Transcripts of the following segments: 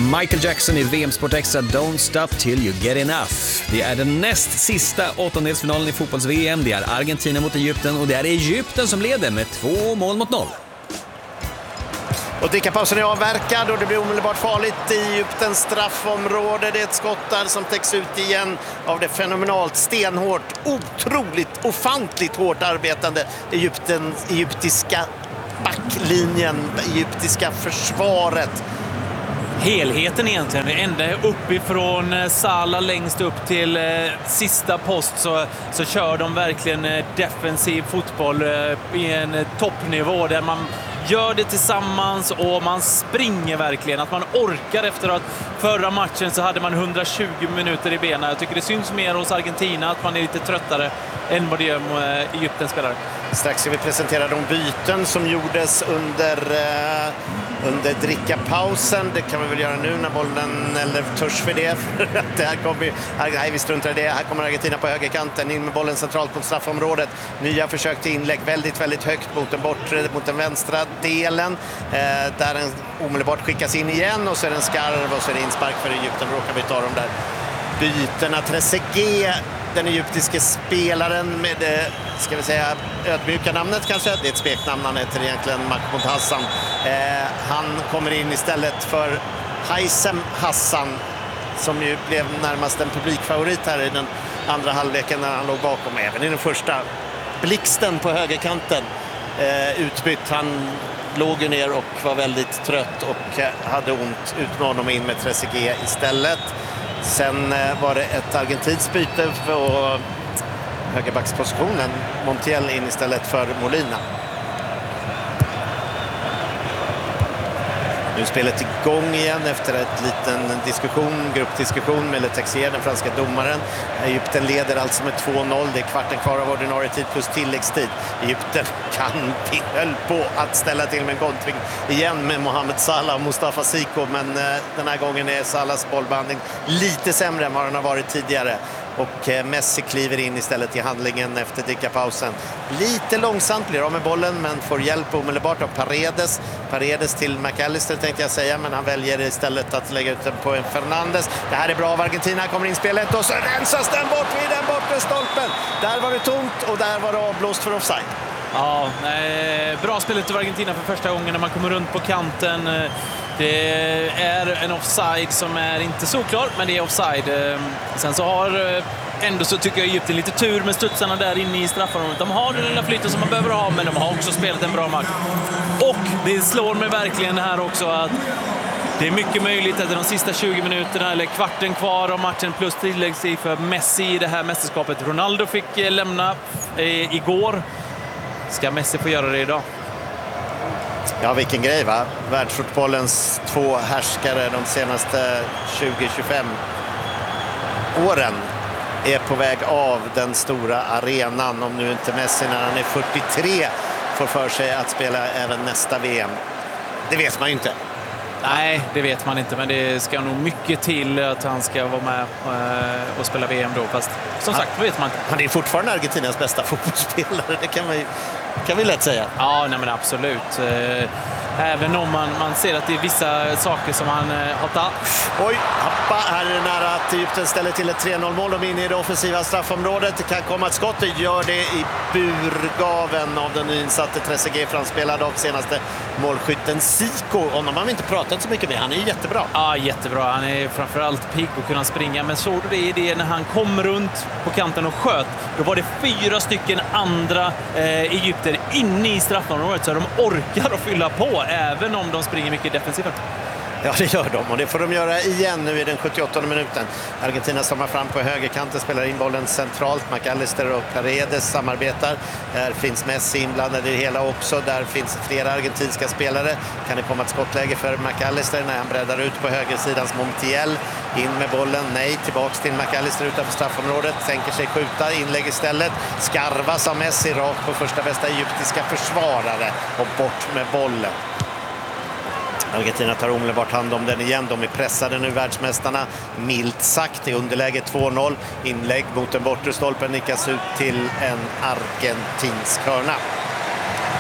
Michael Jackson i VM Sport Extra, Don't Stop Till You Get Enough. Det är den näst sista åttondelsfinalen i fotbolls-VM. Det är Argentina mot Egypten och det är Egypten som leder med 2-0. Och drickapausen är avverkad och det blir omedelbart farligt i Egyptens straffområde. Det är ett skott där som täcks ut igen av det fenomenalt stenhårt, otroligt, ofantligt hårt arbetande egyptiska backlinjen, egyptiska försvaret. Helheten egentligen, ända uppifrån Salah längst upp till sista post så kör de verkligen defensiv fotboll i en toppnivå där man gör det tillsammans och man springer verkligen. Att man orkar efter att förra matchen så hade man 120 minuter i benen. Jag tycker det syns mer hos Argentina att man är lite tröttare än vad det gör med Egyptens spelare. Strax ska vi presentera de byten som gjordes under drickapausen. Det kan vi väl göra nu när bollen, eller törs för det. Det här kommer, nej, vi struntar i det. Här kommer Argentina på högerkanten, in med bollen centralt mot straffområdet. Nya försök till inlägg, väldigt högt mot den vänstra delen. Där den omedelbart skickas in igen och så är det en skarv och så är det inspark för Egypten. Råkar vi ta de där bytena. Trezeguet, den egyptiske spelaren med det, ska vi säga, ödmjuka namnet kanske. Det är ett smeknamn, han heter egentligen Mahmoud Hassan. Han kommer in istället för Haysem Hassan som ju blev närmast en publikfavorit här i den andra halvleken när han låg bakom, även i den första. Blixten på högerkanten utbytt. Han låg ju ner och var väldigt trött och hade ont. Ut med honom in med Trezeguet istället. Sen var det ett argentinskt byte på högerbackspositionen. Montiel in istället för Molina. Nu är spelet igång igen efter ett liten gruppdiskussion med Le Texier, den franska domaren. Egypten leder alltså med 2-0. Det är kvarten kvar av ordinarie tid plus tilläggstid. Egypten höll på att ställa till med en kontring igen med Mohamed Salah och Mustafa Siko, men den här gången är Salahs bollbehandling lite sämre än vad den har varit tidigare. Och Messi kliver in istället i handlingen efter drickapausen. Lite långsamt blir av med bollen men får hjälp omedelbart av Paredes till McAllister tänkte jag säga, men han väljer istället att lägga ut den på en Fernandes. Det här är bra av Argentina, kommer in spelet och så rensas den bort vid den bortre stolpen. Där var det tomt och där var det avblåst för offside. Ja, bra spelet av Argentina för första gången när man kommer runt på kanten. Det är en offside som är inte så klar, men det är offside. Sen så har ändå så tycker jag Egypten lite tur med studsarna där inne i straffområdet. De har den lilla flytten som man behöver ha, men de har också spelat en bra match. Och det slår mig verkligen här också att det är mycket möjligt att de sista 20 minuterna eller kvarten kvar av matchen plus tilläggstid för Messi i det här mästerskapet. Ronaldo fick lämna igår. Ska Messi få göra det idag? Ja, vilken grej va? Världsfotbollens två härskare de senaste 20-25 åren är på väg av den stora arenan. Om nu inte Messi när han är 43 får för sig att spela även nästa VM. Det vet man ju inte. Nej, det vet man inte, men det ska nog mycket till att han ska vara med och spela VM då. Fast som sagt, det vet man inte. Han är fortfarande Argentinas bästa fotbollsspelare, det kan vi lätt säga. Ja, nej, men absolut. Även om man ser att det är vissa saker som han har tagit. Oj, hoppa. Här är det nära att Egypten ställer till ett 3-0-mål. De är inne i det offensiva straffområdet. Det kan komma ett skott. Det gör det i burgaven av den nyinsatte Trezeguet, framspelad av senaste målskytten Siko. Honom har vi inte pratat så mycket med. Han är jättebra. Ja, jättebra. Han är framförallt pigg och kunna springa. Men såg du det i det när han kom runt på kanten och sköt? Då var det 4 stycken andra egypter inne i straffområdet, så de orkar att fylla på även om de springer mycket defensivt. Ja, det gör de och det får de göra igen nu i den 78:e minuten. Argentina stammar fram på högerkanten, spelar in bollen centralt. McAllister och Paredes samarbetar. Där finns Messi inblandad i det hela också. Där finns flera argentinska spelare. Kan det komma ett skottläge för McAllister när han breddar ut på högersidans Montiel. In med bollen, nej, tillbaks till McAllister utanför straffområdet. Tänker sig skjuta, inlägg istället. Skarvas av Messi rakt på första bästa egyptiska försvarare och bort med bollen. Argentina tar omedelbart hand om den igen. De är pressade nu, världsmästarna. Milt sagt i underläge 2-0. Inlägg mot den bortre stolpen nickas ut till en argentinsk hörna.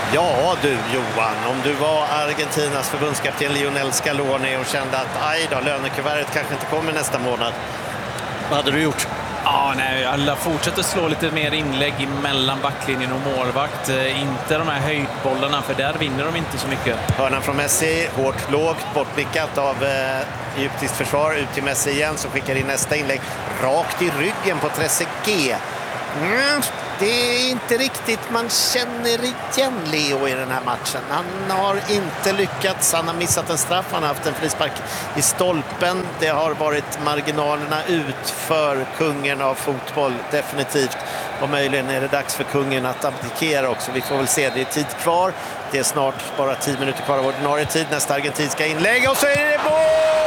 Ja du Johan, om du var Argentinas förbundskapten Lionel Scaloni och kände att aj då, lönekuvertet kanske inte kommer nästa månad. Vad hade du gjort? Ja, nej, alla fortsätter slå lite mer inlägg mellan backlinjen och målvakt. Inte de här höjdbollarna, för där vinner de inte så mycket. Hörnan från Messi, hårt lågt, bortnickat av egyptiskt försvar. Ut till Messi igen, som skickar in nästa inlägg rakt i ryggen på Trezeguet. Det är inte riktigt man känner igen Leo i den här matchen. Han har inte lyckats, han har missat en straff, han har haft en frispark i stolpen. Det har varit marginalerna ut för kungen av fotboll, definitivt. Och möjligen är det dags för kungen att abdikera också. Vi får väl se, det är tid kvar. Det är snart bara 10 minuter kvar av ordinarie tid. Nästa argentinska inlägg och så är det mål!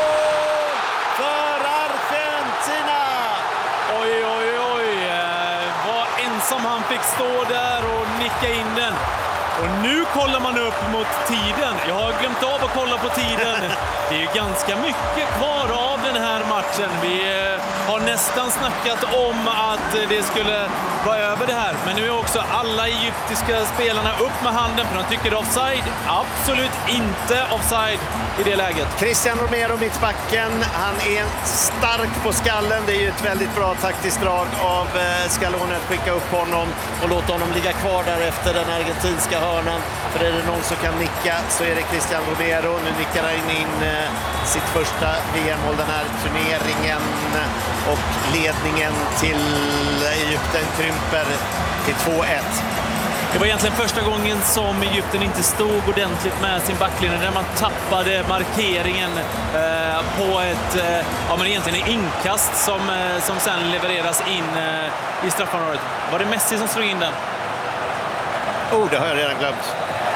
Som han fick stå där och nicka in den. Och nu kollar man upp mot tiden. Jag har glömt av att kolla på tiden. Det är ju ganska mycket kvar av den här matchen. Vi har nästan snackat om att det skulle vara över det här. Men nu är också alla egyptiska spelarna upp med handen, för de tycker det är offside. Absolut inte offside i det läget. Cristian Romero, mittbacken. Han är stark på skallen. Det är ju ett väldigt bra taktiskt drag av Scaloni att skicka upp honom och låta honom ligga kvar där efter den argentinska hörnan. För är det någon som kan nicka så är det Cristian Romero. Nu nickar han in sitt första VM-mål den här turneringen. Och ledningen till Egypten krymper till 2-1. Det var egentligen första gången som Egypten inte stod ordentligt med sin backlinje, där man tappade markeringen på ett men egentligen en inkast som sen levereras in i straffområdet. Var det Messi som slog in den? Det har jag redan glömt.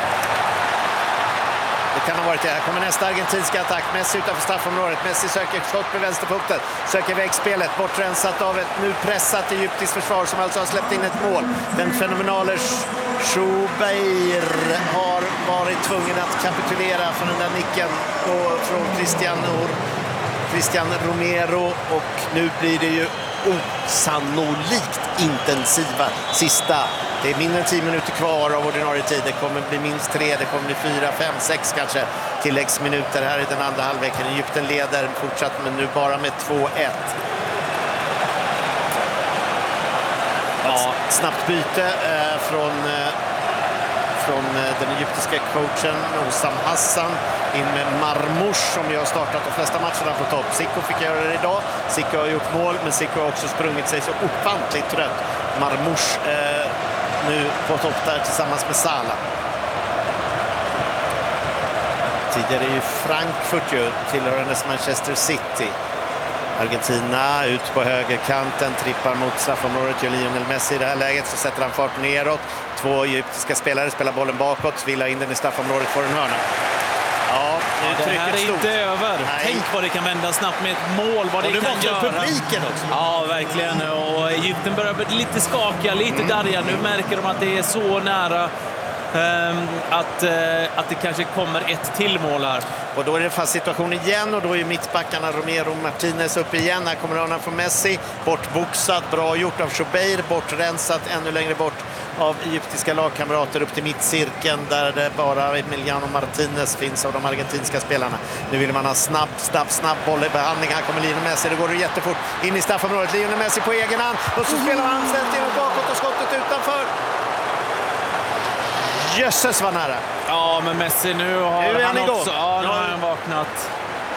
Det kan ha varit det. Här kommer nästa argentinska attack. Messi utanför straffområdet. Messi söker skott med vänsterfoten. Söker vägspelet. Bortrensat av ett nu pressat egyptiskt försvar som alltså har släppt in ett mål. Den fenomenale Schubeir har varit tvungen att kapitulera för den där nicken från Cristian Romero. Och nu blir det ju osannolikt intensiva sista. Det är mindre än 10 minuter kvar av ordinarie tid. Det kommer bli minst 3, det kommer bli 4, 5, 6 kanske tilläggsminuter här i den andra halvleken. Egypten leder fortsatt, men nu bara med 2-1. Ja. Snabbt byte från den egyptiska coachen Osam Hassan in med Marmoush, som ju har startat de flesta matcherna på topp. Zico fick göra det idag. Zico har gjort mål, men Zico har också sprungit sig så ofantligt trött. Marmoush nu på topp där tillsammans med Salah. Tidigare är ju Frankfurt tillhörandes Manchester City. Argentina ut på högerkanten, trippar mot straffområdet, gör Lionel Messi i det här läget, så sätter han fart neråt. 2 egyptiska spelare spelar bollen bakåt, vill ha in den i straffområdet, får en hörna. Ja, det här är inte över. Nej. Tänk vad det kan vända snabbt med ett mål, vad det kan göra. Publiken också. Ja, verkligen. Och Egypten börjar bli lite skakiga, lite darriga. Nu märker de att det är så nära att det kanske kommer ett till mål här. Och då är det fast situation igen, och då är mittbackarna Romero och Martinez upp igen. Här kommer hörnan från Messi, bortboxat, bra gjort av Schubeir, bortrensat ännu längre bort av egyptiska lagkamrater upp till mittcirkeln, där det bara Emiliano Martinez finns av de argentinska spelarna. Nu vill man ha snabb bollbehandling. Här kommer Lionel Messi, det går jättefort in i straffområdet. Lionel Messi på egen hand, och så spelar han ställt in bakåt och skottet utanför. Jösses var nära. Ja, men Messi nu har han också. Ja, nu har han vaknat.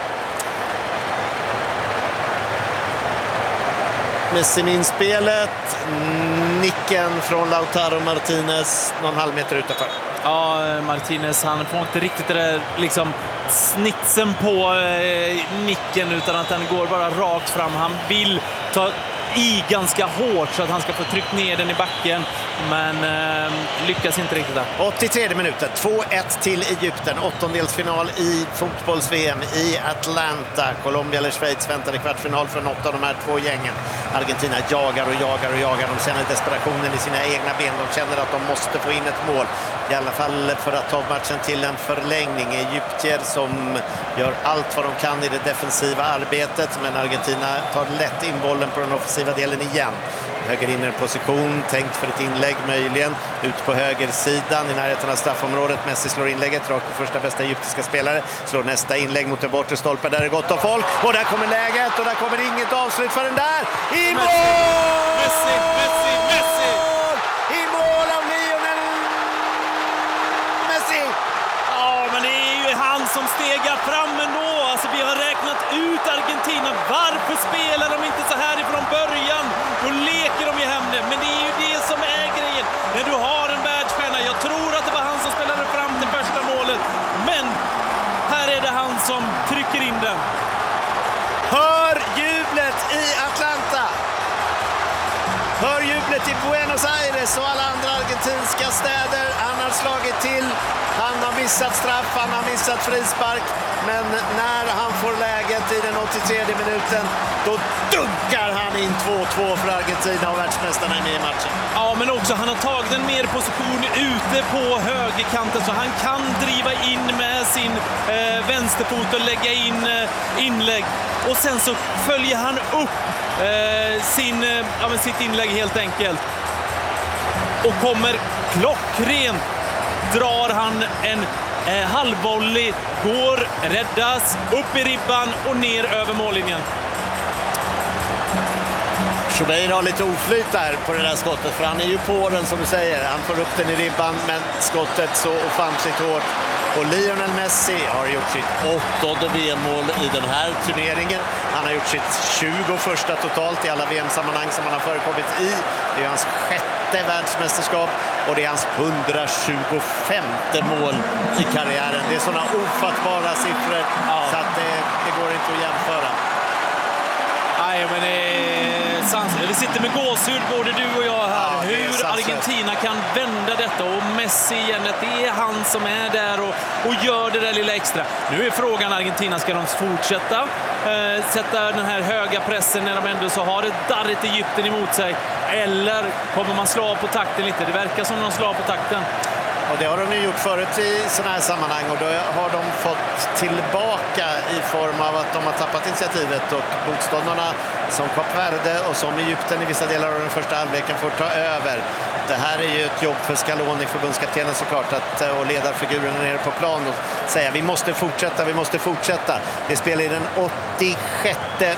Messi med inspelet. Nicken från Lautaro Martinez någon halv meter utanför. Ja, Martinez, han får inte riktigt det där liksom snitsen på nicken, utan att den går bara rakt fram. Han vill ta i ganska hårt så att han ska få tryckt ner den i backen, men lyckas inte riktigt där. 83 minuter, 2-1 till Egypten. Åttondelsfinal i fotbolls-VM i Atlanta. Colombia eller Schweiz väntar i kvartsfinal för något av de här 2 gängen. Argentina jagar. De känner desperationen i sina egna ben. De känner att de måste få in ett mål, i alla fall för att ta matchen till en förlängning. Egyptier som gör allt vad de kan i det defensiva arbetet, men Argentina tar lätt in bollen på den offensiva offensiva delen igen. Höger inner position, tänkt för ett inlägg möjligen. Ut på högersidan i närheten av straffområdet. Messi slår inlägget rakt på första bästa egyptiska spelare. Slår nästa inlägg mot den bortre stolpen. Där är gott om folk. Och där kommer läget och där kommer inget avslut för den där. I mål! Messi! I mål av Lionel Messi! Ja, men det är ju han som stegar fram ändå. Alltså, vi har räknat ut Argentina. Varför spelar de inte så här ifrån början? Då leker de i hämnden. Men det är ju det som är grejen. När du har en världsstjärna. Jag tror att det var han som spelade fram till första målet. Men här är det han som trycker in den. Hör jublet i Atlanta! Hör jublet i Buenos Aires och alla andra argentinska städer. Han har slagit till. Han har missat straff, han har missat frispark. Men när han får läget i den 83 minuten, då dunkar han in 2-2 för Argentina och världsmästarna är med i matchen. Ja, men också han har tagit en mer position ute på högerkanten så han kan driva in med sin vänsterfot och lägga in inlägg. Och sen så följer han upp sitt inlägg helt enkelt. Och kommer klockrent. Drar han en halvvolley, går, räddas, upp i ribban och ner över mållinjen. Schubeir har lite oflyt där på det där skottet för han är ju på den som du säger. Han får upp den i ribban men skottet så ofantligt hårt. Och Lionel Messi har gjort sitt 8:e VM-mål i den här turneringen. Han har gjort sitt 21:a totalt i alla VM-sammanhang som han har förekommit i. Det är hans 6:e världsmästerskap och det är hans 125:e mål i karriären. Det är sådana ofattbara siffror så att det går inte att jämföra. Nej, men vi sitter med gåshud både du och jag här. Ja, hur Argentina kan vända detta och Messi igen, att det är han som är där och gör det där lilla extra. Nu är frågan Argentina, ska de fortsätta sätta den här höga pressen när de ändå så har ett darrigt Egypten emot sig, eller kommer man slå av på takten lite? Det verkar som de slår av på takten. Och det har de ju gjort förut i sådana här sammanhang och då har de fått tillbaka i form av att de har tappat initiativet och motståndarna som Kap Verde och som Egypten i vissa delar av den första halvleken får ta över. Det här är ju ett jobb för Scaloni, förbundskaptenen såklart, och ledarfiguren nere på plan och säga vi måste fortsätta. Det spelar i den 86:e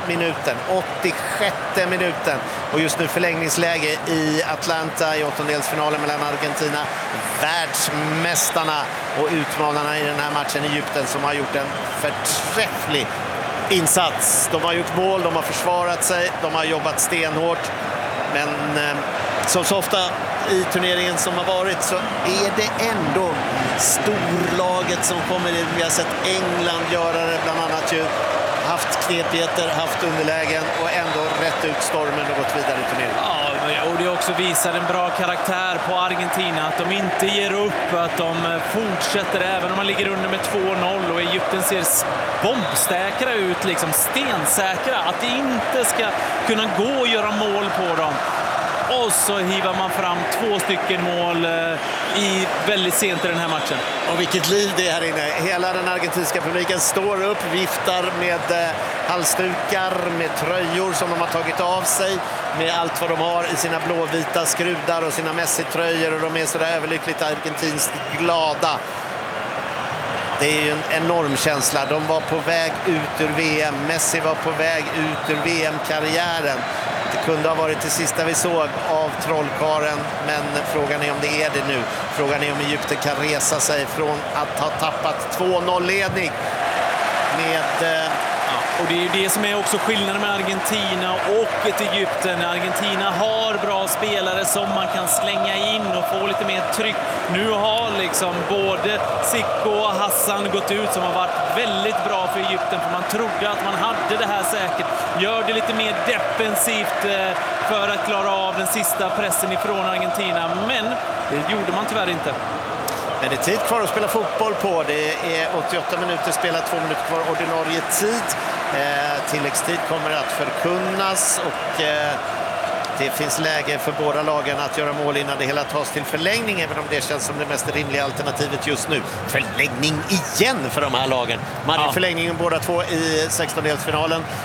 minuten. Och just nu förlängningsläge i Atlanta i åttondelsfinalen mellan Argentina, världsmästarna och utmanarna i den här matchen, Egypten, som har gjort en förträfflig insats. De har gjort mål, de har försvarat sig, de har jobbat stenhårt. Men som så ofta i turneringen som har varit så är det ändå storlaget som kommer in. Vi har sett England göra det bland annat ju. Haft knepigheter, haft underlägen och ändå rätt ut stormen och gått vidare i turneringen. Ja, och det också visar en bra karaktär på Argentina. Att de inte ger upp, att de fortsätter även om man ligger under med 2-0. Och Egypten ser bombsäkra ut, liksom stensäkra. Att det inte ska kunna gå att göra mål på dem. Och så hivar man fram 2 stycken mål väldigt sent i den här matchen. Och vilket liv det är här inne. Hela den argentinska publiken står upp, viftar med halsdukar, med tröjor som de har tagit av sig, med allt vad de har i sina blåvita skrudar och sina Messi-tröjor, och de är sådär överlyckligt argentinskt glada. Det är ju en enorm känsla. De var på väg ut ur VM. Messi var på väg ut ur VM-karriären. Det kunde ha varit det sista vi såg av trollkaren, men frågan är om det är det nu. Frågan är om Egypten kan resa sig från att ha tappat 2-0-ledning med... Och det är ju det som är också skillnaden med Argentina och ett Egypten. Argentina har bra spelare som man kan slänga in och få lite mer tryck. Nu har liksom både Zico och Hassan gått ut som har varit väldigt bra för Egypten, för man trodde att man hade det här säkert. Gör det lite mer defensivt för att klara av den sista pressen ifrån Argentina, men det gjorde man tyvärr inte. Men det är tid kvar att spela fotboll på. Det är 88 minuter spelat, 2 minuter kvar ordinarie tid. Tilläggstid kommer att förkunnas och det finns läge för båda lagen att göra mål innan det hela tas till förlängning, även om det känns som det mest rimliga alternativet just nu. Förlängning igen för de här lagen. Man är förlängningen båda två i 16-delsfinalen.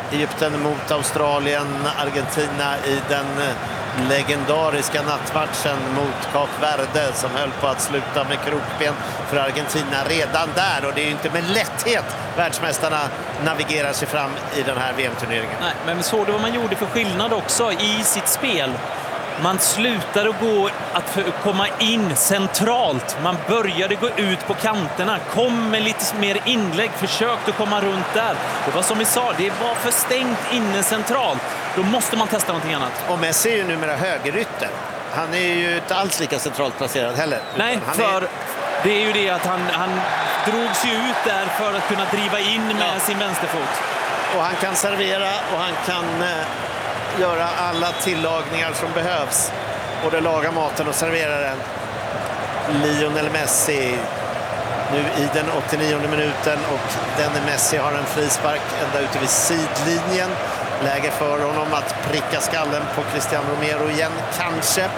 Egypten mot Australien, Argentina i den legendariska nattmatchen mot Kap Verde som höll på att sluta med krokben för Argentina redan där. Och det är ju inte med lätthet världsmästarna navigerar sig fram i den här VM-turneringen. Nej, men såg du vad man gjorde för skillnad också i sitt spel? Man slutade att komma in centralt. Man började gå ut på kanterna. Kom med lite mer inlägg. Försökte komma runt där. Det var som vi sa, det var för stängt inne centralt. Då måste man testa någonting annat. Och Messi är ju numera högerytter. Han är ju inte alls lika centralt placerad heller. Nej, det är ju det att han drogs ju ut där för att kunna driva in med sin vänsterfot. Och han kan servera och han kan göra alla tillagningar som behövs. Både laga maten och servera den. Lionel Messi nu i den 89:e minuten och denne Messi har en frispark ända ute vid sidlinjen. Läge för honom att pricka skallen på Cristiano Romero igen, kanske.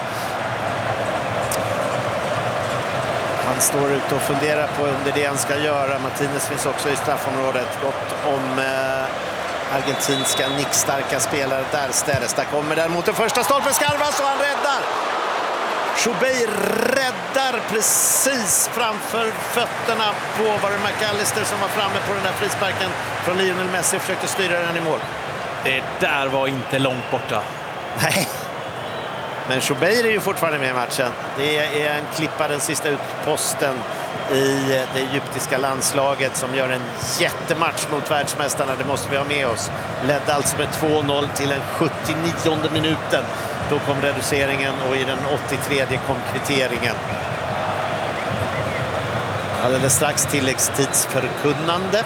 Han står ute och funderar på under det han ska göra. Martinez finns också i straffområdet. Gott om argentinska nickstarka spelare där. Steresta kommer där mot den första stolpen, skarvas och han räddar. Choubeir räddar precis framför fötterna på var det McAllister som var framme på den där frisparken från Lionel Messi och försökte styra den i mål. Det där var inte långt borta. Nej. Men Choubeir är ju fortfarande med i matchen. Det är en klippa den sista utposten i det egyptiska landslaget som gör en jättematch mot världsmästarna. Det måste vi ha med oss. Ledde alltså med 2-0 till den 79:e minuten. Då kom reduceringen och i den 83:e kom kvitteringen. Alldeles strax tilläggstidsförkunnande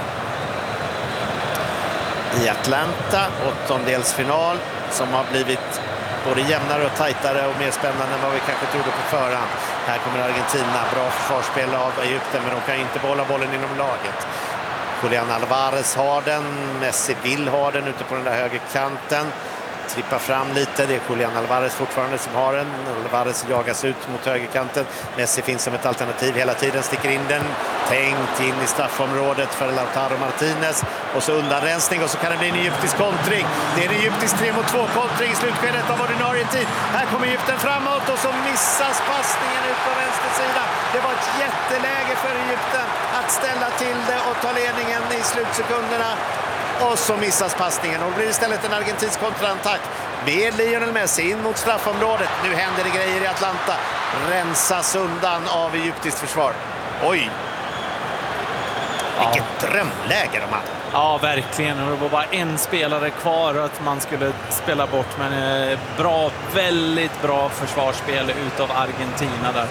i Atlanta, åttondelsfinal som har blivit både jämnare och tajtare och mer spännande än vad vi kanske trodde på förhand. Här kommer Argentina, bra försvarsspel av Egypten, men de kan inte behålla bollen inom laget. Julian Alvarez har den, Messi vill ha den ute på den där högerkanten. Trippar fram lite, det är Julian Alvarez fortfarande som har den. Alvarez jagas ut mot högerkanten. Messi finns som ett alternativ hela tiden, sticker in den. Tänkt in i straffområdet för Lautaro Martinez. Och så undanrensning och så kan det bli en egyptisk kontring. Det är en egyptisk 3-mot-2-kontring i slutskedet av ordinarie tid. Här kommer Egypten framåt och så missas passningen ut på vänster sida. Det var ett jätteläge för Egypten att ställa till det och ta ledningen i slutsekunderna. Och så missas passningen och blir istället en argentinsk kontraattack med Lionel Messi in mot straffområdet. Nu händer det grejer i Atlanta. Rensas undan av egyptiskt försvar. Oj! Vilket drömläge de hade. Ja, verkligen. Och det var bara en spelare kvar att man skulle spela bort. Men väldigt bra försvarsspel utav Argentina där.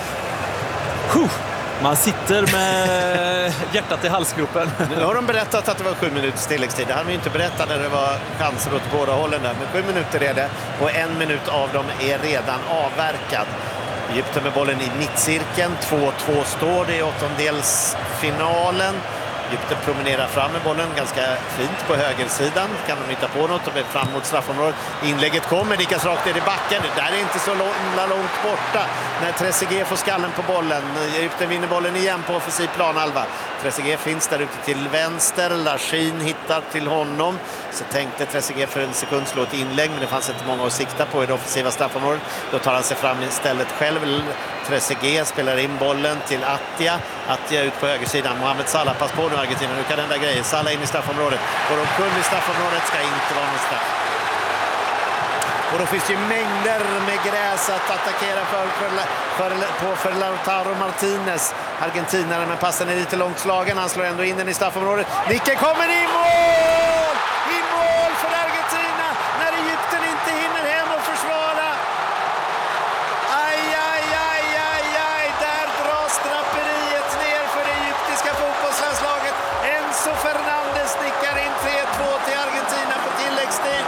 Man sitter med hjärtat i halsgropen. Nu har de berättat att det var 7 minuters tilläggstid. Det hade vi inte berättat när det var chanser åt båda hållen där. Men 7 minuter är det och 1 minut av dem är redan avverkad. Egypten med bollen i mittcirkeln. 2-2 står det i åttondelsfinalen. Egypten promenerar fram med bollen ganska fint på högersidan. Kan de hitta på något och blir fram mot straffområdet. Inlägget kommer, Dikas rakt ner i backen. Det där är inte så långt borta när Trezeguet får skallen på bollen. Egypten vinner bollen igen på offensiv planhalva. Trezeguet finns där ute till vänster. Lachin hittar till honom. Så tänkte Trezeguet för en sekund slå ett inlägg, men det fanns inte många att sikta på i det offensiva straffområdet. Då tar han sig fram istället själv. Trezeguet spelar in bollen till Attia. Attia ut på högersidan. Mohamed Salah, pass på nu Argentina. Nu kan den där grejen. Salah in i straffområdet. Och de kunde i straffområdet ska inte vara någon straff. Och då finns det ju mängder med gräs att attackera för Lautaro Martinez. Argentinare, men passen är lite långt slagen. Han slår ändå in den i straffområdet. Nicken kommer i mål! I mål för Argentina när Egypten inte hinner hem och försvara. Aj, aj, aj, aj, aj. Där dras draperiet ner för det egyptiska fotbollslandslaget. Enzo Fernandez nickar in 3-2 till Argentina på tilläggstid.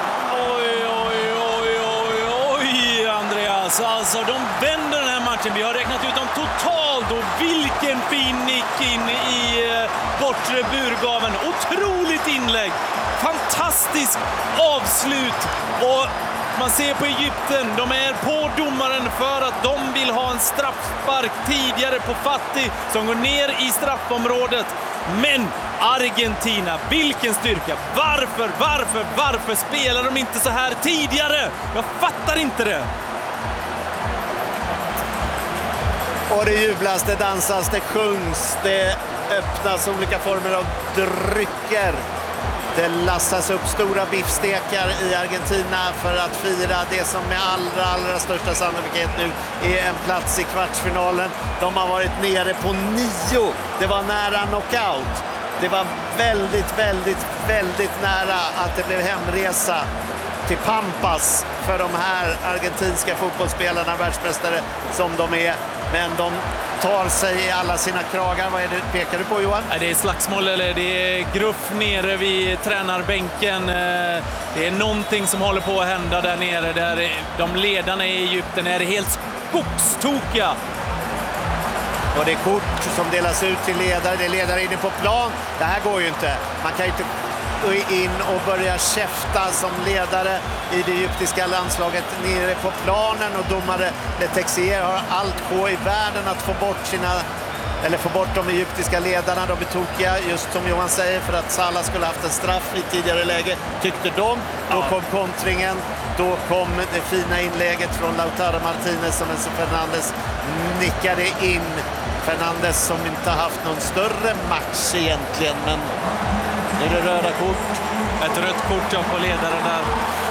Alltså, de vänder den här matchen. Vi har räknat ut dem totalt och vilken fin nick in i bortre burgaven. Otroligt inlägg. Fantastisk avslut. Och man ser på Egypten, de är på domaren för att de vill ha en straffspark tidigare på Fati som går ner i straffområdet. Men Argentina, vilken styrka! Varför spelar de inte så här tidigare? Jag fattar inte det. Och det jublas, det dansas, det sjungs, det öppnas olika former av drycker. Det lassas upp stora biffstekar i Argentina för att fira det som med allra största sannolikhet nu är en plats i kvartsfinalen. De har varit nere på 9. Det var nära knockout. Det var väldigt nära att det blev hemresa till Pampas för de här argentinska fotbollsspelarna, världsmästare som de är. Men de tar sig i alla sina kragar. Vad är det pekar du på, Johan? Det är slagsmål, eller det är gruff nere vid tränarbänken. Det är någonting som håller på att hända där nere. Där de ledarna i Egypten är helt skogstokiga. Och det är kort som delas ut till ledare. Det är ledare inne på plan. Det här går ju inte. Man kan ju inte in och börja käfta som ledare i det egyptiska landslaget nere på planen, och domare Letexier har allt på i världen att få bort de egyptiska ledarna. De är tokiga, just som Johan säger, för att Salah skulle haft en straff i tidigare läge, tyckte de. Då kom kontringen, då kom det fina inlägget från Lautaro Martinez som Enzo Fernandez nickade in. Fernandez som inte haft någon större match egentligen, men det är det röda kort. Ett rött kort på ledaren där.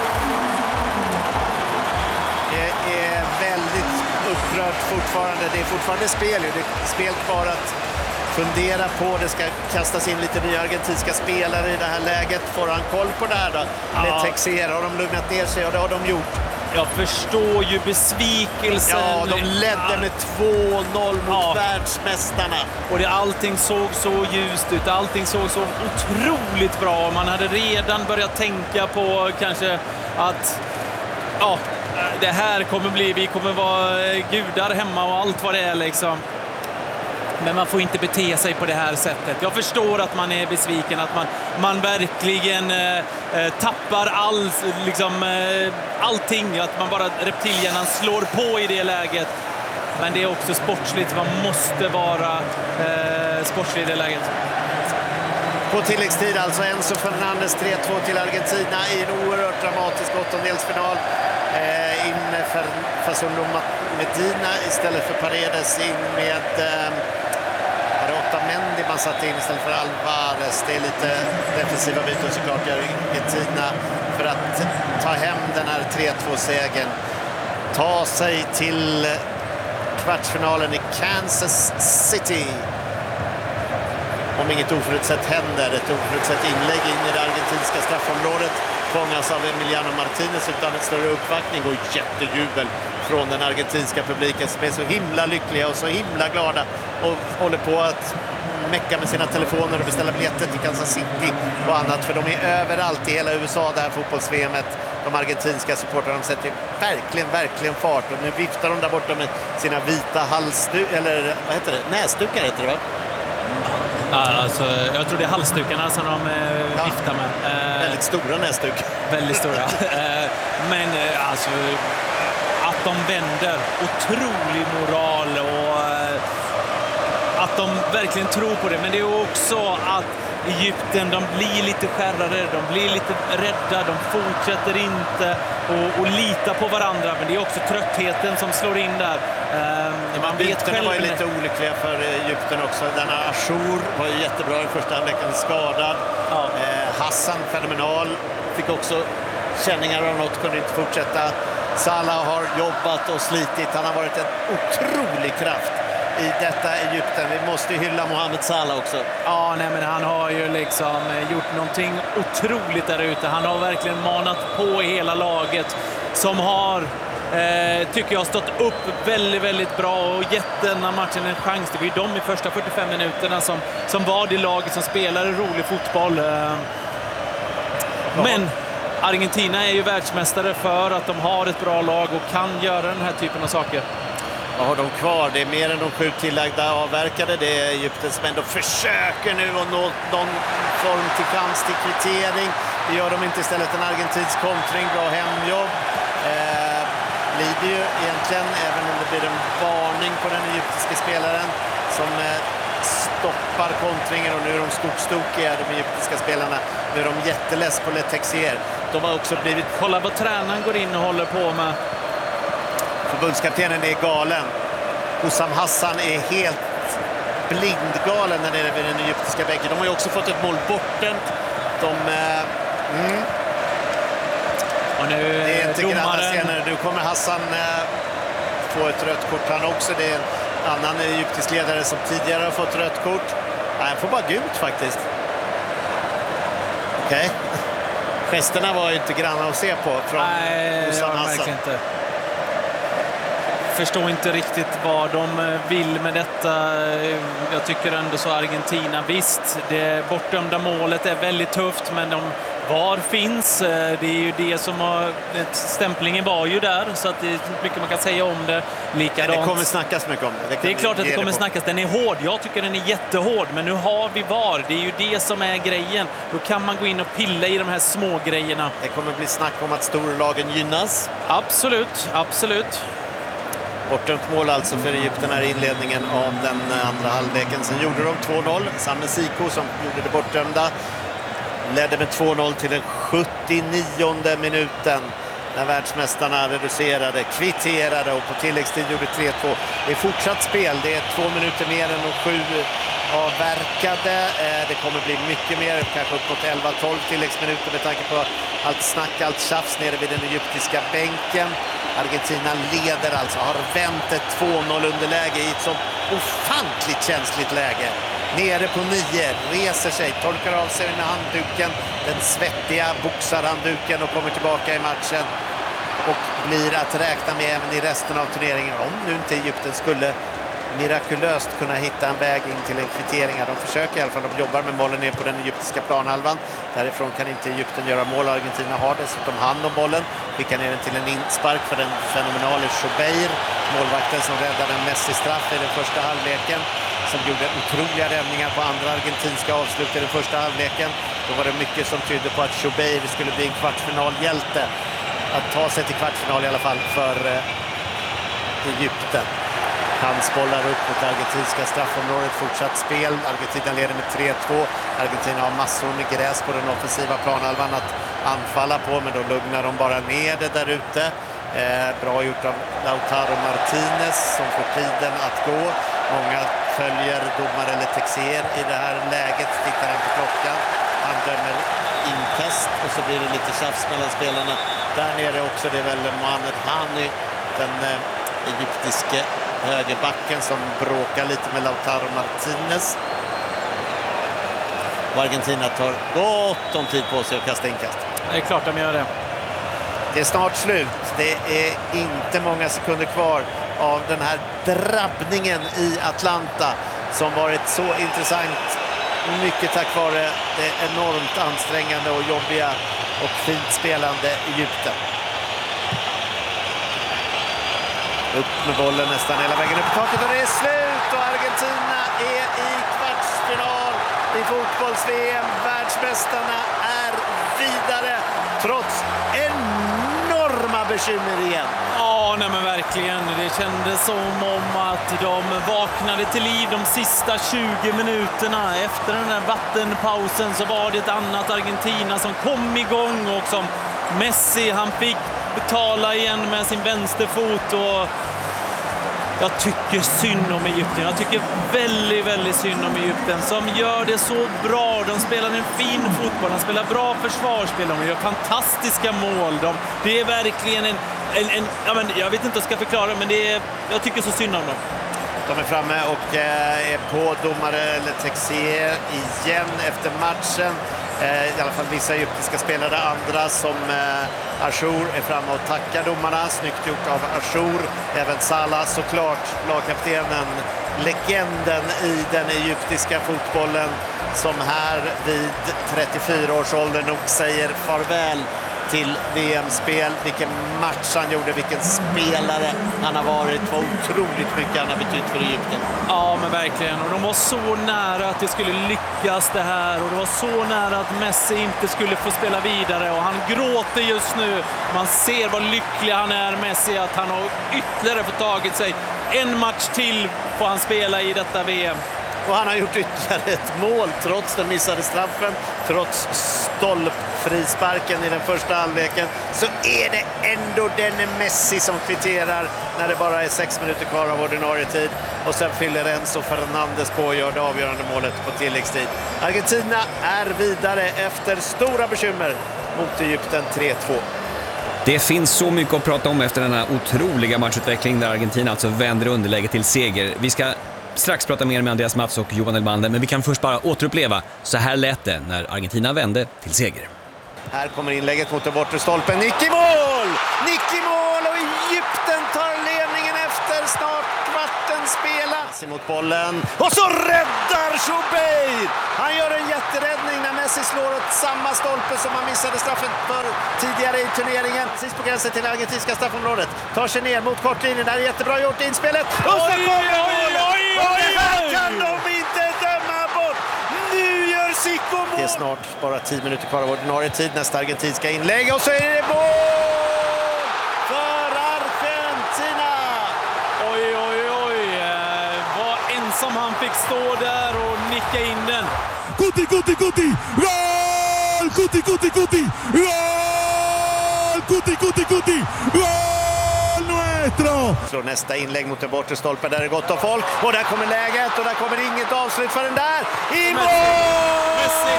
Det är väldigt upprört fortfarande. Det är fortfarande spel. Det är spel kvar att fundera på. Det ska kastas in lite nya argentinska spelare i det här läget. Får han koll på det här då? Letexier, har de lugnat ner sig? Och det har de gjort. Jag förstår ju besvikelsen. Ja, de ledde med 2-0 mot världsmästarna. Och allting såg så ljust ut. Allting såg så otroligt bra. Man hade redan börjat tänka på kanske att det här kommer bli, vi kommer vara gudar hemma och allt vad det är liksom. Men man får inte bete sig på det här sättet. Jag förstår att man är besviken, att man verkligen tappar allting. Att man bara reptilhjärnan slår på i det läget. Men det är också sportsligt. Man måste vara sportslig i det läget. På tilläggstid alltså Enzo Fernandez 3-2 till Argentina i en oerhört dramatisk åttondelsfinal. In med Facundo Medina istället för Paredes, in med Otamendi man satt in istället för Alvarez. Det är lite defensiva byten såklart i Argentina för att ta hem den här 3-2-segern. Ta sig till kvartsfinalen i Kansas City. Om inget oförutsett händer, ett oförutsett inlägg in i det argentinska straffområdet fångas av Emiliano Martinez utan en större uppvaktning och jättejubel från den argentinska publiken som är så himla lyckliga och så himla glada och håller på att mecka med sina telefoner och beställa biljetter till Kansas City och annat, för de är överallt i hela USA, det här fotbolls-VMet. De argentinska supportrarna, de sätter verkligen fart, och nu viftar de där borta med sina vita eller vad heter det? Näsdukar heter det, va? Alltså, jag tror det är halsdukarna som de viftar med. Väldigt stora näsdukar. Väldigt stora. Men alltså, att de vänder, otrolig moral och att de verkligen tror på det. Men det är också att Egypten, de blir lite skärrade, de blir lite rädda, de fortsätter inte och lita på varandra. Men det är också tröttheten som slår in där. Man vet själv, var ju lite olyckliga för Egypten också. Denna Achour var ju jättebra i första veckan, skadad. Ja. Hassan fenomenal, fick också känningar av något, kunde inte fortsätta. Salah har jobbat och slitit, han har varit en otrolig kraft i detta Egypten. Vi måste hylla Mohamed Salah också. Ja, nej, men han har ju liksom gjort någonting otroligt där ute. Han har verkligen manat på hela laget som har, tycker jag, stått upp väldigt bra och gett denna matchen en chans. Det var ju de i första 45 minuterna som var det laget som spelade rolig fotboll. Men Argentina är ju världsmästare för att de har ett bra lag och kan göra den här typen av saker. Vad har de kvar? Det är mer än de 7 tillagda avverkade. Det är Egypten som ändå försöker nu att nå någon form till chans till kvittering. Det gör de inte, istället en argentinsk kontring. Bra hemjobb. Blir det ju egentligen, även om det blir en varning på den egyptiska spelaren som stoppar kontringen och nu är de skogstokiga, de egyptiska spelarna. Nu är de jätteless på Le Texier. De har också blivit... Kolla vad tränaren går in och håller på med. Förbundskaptenen är galen. Hussam Hassan är helt blindgalen när det är vid den egyptiska bänken. De har ju också fått ett mål bortdömt. Och nu det är inte domaren... senare. Nu kommer Hassan få ett rött kort han också. Det är en annan egyptisk ledare som tidigare har fått rött kort. Han får bara gult faktiskt. Okej. Gesterna var ju inte granna att se på från Hussam Hassan. Inte. Förstår inte riktigt vad de vill med detta. Jag tycker ändå så Argentina, visst, det bortdömda målet är väldigt tufft, men var finns? Det är ju det som har... Stämplingen var ju där, så att det är mycket man kan säga om det. Likadant. Det kommer snackas mycket om det. Det är klart att det kommer snackas. Den är hård. Jag tycker den är jättehård, men nu har vi VAR. Det är ju det som är grejen. Då kan man gå in och pilla i de här små grejerna. Det kommer bli snack om att storlagen gynnas. Absolut, absolut. Bortdömt mål alltså för Egypten här i inledningen av den andra halvleken. Sen gjorde de 2-0. Samme Siko som gjorde det bortdömda ledde med 2-0 till den 79:e minuten när världsmästarna reducerade, kvitterade och på tilläggstid gjorde 3-2. Det är fortsatt spel. Det är 2 minuter mer än de 7 avverkade. Det kommer bli mycket mer, kanske upp mot 11-12 tilläggsminuter med tanke på allt snack, allt tjafs nere vid den egyptiska bänken. Argentina leder alltså, har vänt ett 2-0 underläge i ett sånt ofantligt känsligt läge. Nere på 9, reser sig, torkar av sig med handduken, den svettiga boxarhandduken och kommer tillbaka i matchen. Och blir att räkna med även i resten av turneringen, om nu inte Egypten skulle mirakulöst kunna hitta en väg in till en kvittering. De försöker i alla fall, de jobbar med bollen ner på den egyptiska planhalvan. Därifrån kan inte Egypten göra mål. Argentina har dessutom hand om bollen. Skickar ner den till en inspark för den fenomenale Schubeir, målvakten som räddade en Messi-straff i den första halvleken. Som gjorde otroliga räddningar på andra argentinska avslut i den första halvleken. Då var det mycket som tydde på att Schubeir skulle bli en kvartsfinalhjälte. Att ta sig till kvartsfinal i alla fall för Egypten. Handsbollar upp mot argentinska straffområdet, fortsatt spel. Argentina leder med 3-2. Argentina har massor med gräs på den offensiva planhalvan att anfalla på, men då lugnar de bara ner det där ute. Bra gjort av Lautaro Martinez som får tiden att gå. Många följer domare Le Texier i det här läget, tittar han på klockan. Han dömer inkast och så blir det lite tjafs mellan spelarna. Där nere också, det är väl Mohamed Hani, den egyptiske högerbacken som bråkar lite med Lautaro Martinez. Och Argentina tar gott om tid på sig att kasta inkast. Det är klart de gör det. Det är snart slut. Det är inte många sekunder kvar av den här drabbningen i Atlanta som varit så intressant. Mycket tack vare det enormt ansträngande och jobbiga och fint spelande Egypten. Upp med bollen nästan hela vägen upp på taket och det är slut och Argentina är i kvartsfinal i fotbolls-VM. Världsmästarna är vidare trots enorma bekymmer igen. Ja, nej men verkligen. Det kändes som om att de vaknade till liv de sista 20 minuterna. Efter den där vattenpausen så var det ett annat Argentina som kom igång och som Messi, han fick betala igen med sin vänsterfot och jag tycker synd om Egypten. Jag tycker väldigt, väldigt synd om Egypten som gör det så bra. De spelar en fin fotboll, de spelar bra försvarsspel, de gör fantastiska mål. Det är verkligen jag vet inte hur jag ska förklara, men jag tycker så synd om dem. De är framme och är på domare Le Texier igen efter matchen. I alla fall vissa egyptiska spelare, andra som Achour är framme och tackar domarna. Snyggt gjort av Achour. Även Salah såklart, lagkaptenen, legenden i den egyptiska fotbollen som här vid 34 års ålder nog säger farväl till VM-spel. Vilken match han gjorde, vilken spelare han har varit. Vad otroligt mycket han har betytt för Egypten. Ja, men verkligen. Och de var så nära att det skulle lyckas det här. Och det var så nära att Messi inte skulle få spela vidare. Och han gråter just nu. Man ser vad lycklig han är, Messi, att han har ytterligare fått tagit sig. En match till får han spela i detta VM. och han har gjort ytterligare ett mål trots den missade straffen, trots stolpfrisparken i den första halvleken, så är det ändå denne Messi som kvitterar när det bara är 6 minuter kvar av ordinarie tid, och sen fyller Enzo Fernandes på och gör det avgörande målet på tilläggstid. Argentina är vidare efter stora bekymmer mot Egypten 3-2. Det finns så mycket att prata om efter den här otroliga matchutveckling där Argentina alltså vänder underläge till seger. Vi ska strax prata mer med Andreas Mats och Johan Elmander, men vi kan först bara återuppleva så här lät det när Argentina vände till seger. Här kommer inlägget mot den bortre stolpen. Nick i mål! Nick i mål, och Egypten tar ledningen efter snart kvarten spelat. Mot bollen, och så räddar Choubeir! Han gör en jätteräddning när Messi slår åt samma stolpe som han missade straffen för tidigare i turneringen. Sist på gränsen till argentinska straffområdet. Tar sig ner mot kortlinjen, där är jättebra gjort inspelet. Och så kommer målet! Och det här kan de inte döma bort! Nu gör Zico mål! Det är snart bara 10 minuter kvar av ordinarie tid. Nästa argentinska inlägg, och så är det mål för Argentina! Oj, oj, oj. Vad ensam han fick stå där och nicka in den. Guti! Gol! Guti! Gol! Guti! Gol nuestro! Slår nästa inlägg mot den bortre stolpen, där är gott om folk, och där kommer läget, och där kommer inget avslut för den där. I mål! Messi!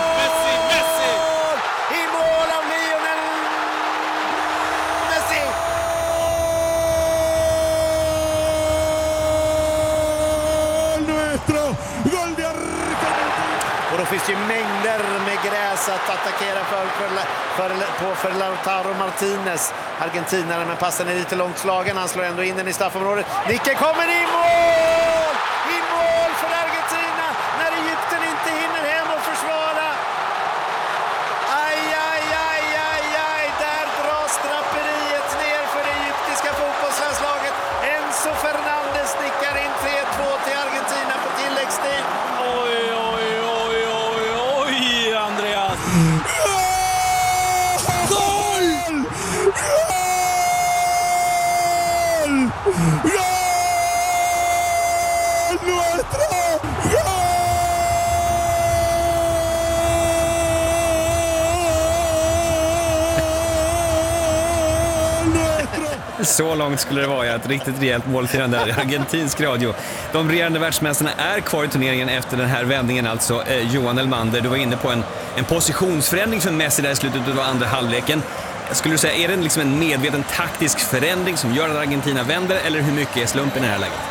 I mål av Lionel Messi! Gol nuestro! Gol de Argentina! Och då finns det ju mängder med gräs att attackera för Lautaro Martinez, argentinaren, men passen är lite långt slagen. Han slår ändå in den i straffområdet. Nicken kommer i mål! I mål för Argentina när Egypten inte hinner hem och försvara. Aj, där dras draperiet ner för det egyptiska fotbollslandslaget. Enzo Fernandes nickar in 3-2 till Argentina på tilläggstid. Oj, Andreas. Gol nuestro! Så långt skulle det vara, ett riktigt rejält målfirande där i argentinsk radio. De regerande världsmästarna är kvar i turneringen efter den här vändningen, alltså Johan Elmander. Du var inne på en positionsförändring för Messi där i slutet av andra halvleken. Skulle du säga, är det liksom en medveten taktisk förändring som gör att Argentina vänder, eller hur mycket är slumpen i det här läget?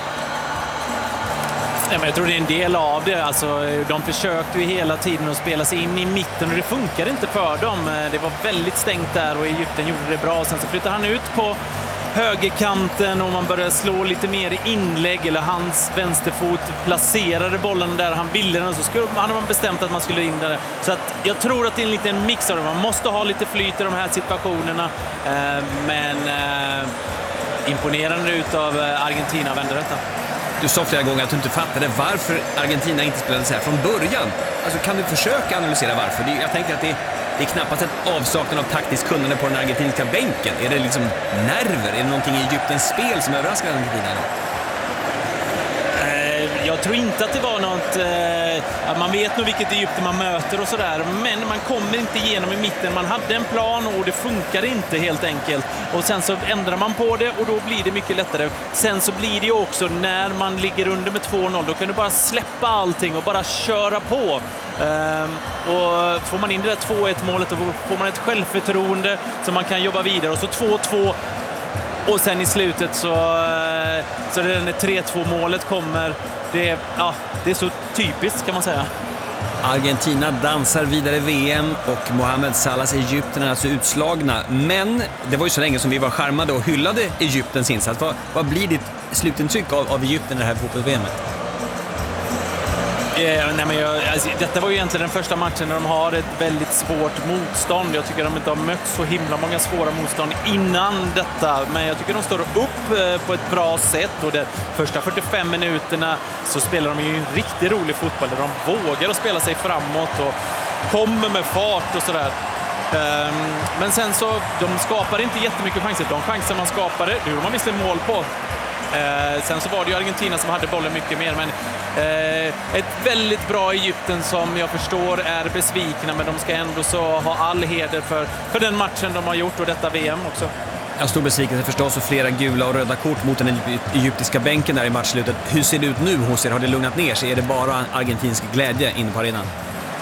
Jag tror det är en del av det. Alltså, de försökte ju hela tiden att spela sig in i mitten och det funkade inte för dem. Det var väldigt stängt där och Egypten gjorde det bra. Sen så flyttade han ut på högerkanten och man började slå lite mer i inlägg, eller hans vänsterfot placerade bollen där han ville den, så hade man bestämt att man skulle in där. Så att jag tror att det är en liten mix av det. Man måste ha lite flyt i de här situationerna, men imponerande utav Argentina vänder detta. Du sa flera gånger att du inte fattade varför Argentina inte spelade så här från början. Alltså, kan du försöka analysera varför? Jag tänker att det är knappast ett avsaknad av taktiskt kunnande på den argentinska bänken. Är det liksom nerver? Är det någonting i Egyptens spel som överraskar Argentina? Jag tror inte att det var något... man vet nog vilket Egypten man möter och sådär, men man kommer inte igenom i mitten. Man hade en plan och det funkar inte helt enkelt. Och sen så ändrar man på det och då blir det mycket lättare. Sen så blir det ju också när man ligger under med 2-0, då kan du bara släppa allting och bara köra på. Och får man in det där 2-1 målet, då får man ett självförtroende som man kan jobba vidare. Och så 2-2. Och sen i slutet så det när 3-2 målet kommer, det är så typiskt kan man säga. Argentina dansar vidare i VM och Mohamed Salahs Egypten är alltså utslagna. Men det var ju så länge som vi var charmade och hyllade Egyptens insats. Vad blir ditt slutintryck av Egypten i det här fotbolls-VMet? Detta var ju egentligen den första matchen när de har ett väldigt svårt motstånd. Jag tycker de inte har mött så himla många svåra motstånd innan detta. Men jag tycker de står upp på ett bra sätt. Och de första 45 minuterna så spelar de ju en riktigt rolig fotboll. Där de vågar att spela sig framåt och kommer med fart och sådär. Men sen så, de skapar inte jättemycket chanser. De chanser man skapade, det gjorde man visst mål på. Sen så var det ju Argentina som hade bollen mycket mer, men ett väldigt bra Egypten som jag förstår är besvikna, men de ska ändå så ha all heder för den matchen de har gjort och detta VM också. Jag stor besvikelse förstås och flera gula och röda kort mot den egyptiska bänken där i matchslutet. Hur ser det ut nu hos er? Har det lugnat ner sig? Är det bara argentinsk glädje inne på arenan?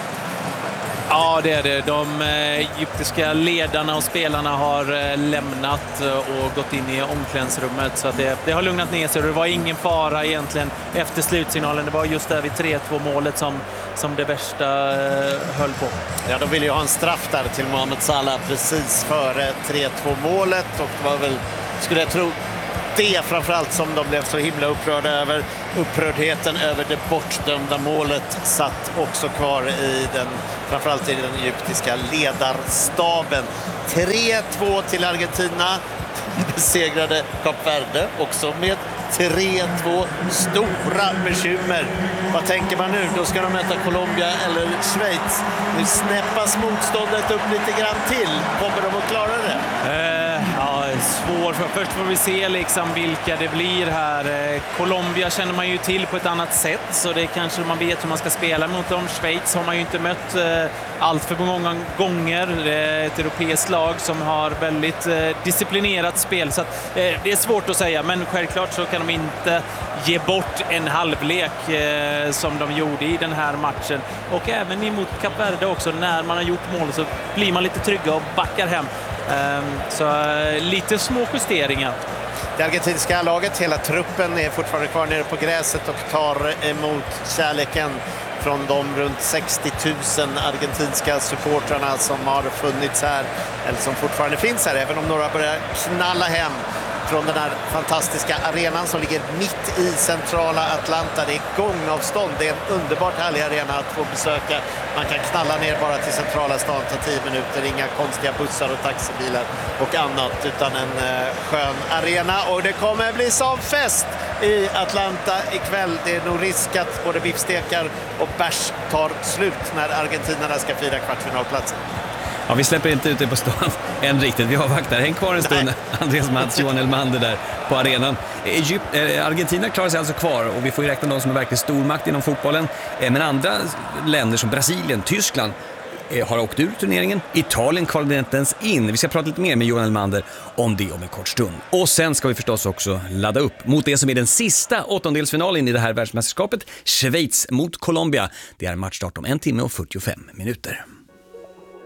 Ja, det är det. De egyptiska ledarna och spelarna har lämnat och gått in i omklädningsrummet, så att det har lugnat ner sig. Det var ingen fara egentligen efter slutsignalen. Det var just där vid 3-2-målet som det värsta höll på. Ja, de ville ju ha en straff där till Mohamed Salah precis före 3-2-målet, och det var väl, skulle jag tro, det framförallt som de blev så himla upprörda över. Upprördheten över det bortdömda målet satt också kvar framförallt i den egyptiska ledarstaben. 3-2 till Argentina. Besegrade Kap Verde också med 3-2. Stora bekymmer. Vad tänker man nu? Då ska de möta Colombia eller Schweiz. Nu snäppas motståndet upp lite grann till. Kommer de att klara det? Ja, svår. Först får vi se liksom vilka det blir här. Colombia känner man ju till på ett annat sätt, så det kanske man vet hur man ska spela mot dem. Schweiz har man ju inte mött allt för många gånger. Det är ett europeiskt lag som har väldigt disciplinerat spel, så att, det är svårt att säga, men självklart så kan de inte ge bort en halvlek som de gjorde i den här matchen. Och även emot Kap Verde också, när man har gjort mål så blir man lite trygga och backar hem. Så lite små justeringar. Det argentinska laget, hela truppen, är fortfarande kvar nere på gräset och tar emot kärleken från de runt 60 000 argentinska supportrarna som har funnits här, eller som fortfarande finns här, även om några börjar knalla hem från den här fantastiska arenan som ligger mitt i centrala Atlanta. Det är gångavstånd. Det är en underbart härlig arena att få besöka. Man kan knalla ner bara till centrala stan, ta 10 minuter. Inga konstiga bussar och taxibilar och annat, utan en skön arena. Och det kommer bli som fest i Atlanta ikväll. Det är nog risk att både biffstekar och bärs tar slut när argentinarna ska fira kvartfinalplatsen. Ja, vi släpper inte ut det på stan än riktigt. Vi avvaktar. Häng kvar en stund, Andreas Mats, Johan Elmander där på arenan. Argentina klarar sig alltså kvar, och vi får ju räkna dem som är verkligen stormakt inom fotbollen. Men andra länder som Brasilien, Tyskland har åkt ur turneringen. Italien kvalade inte ens in. Vi ska prata lite mer med Johan Elmander om det om en kort stund. Och sen ska vi förstås också ladda upp mot det som är den sista åttondelsfinalen i det här världsmästerskapet. Schweiz mot Colombia. Det är matchstart om 1 timme och 45 minuter.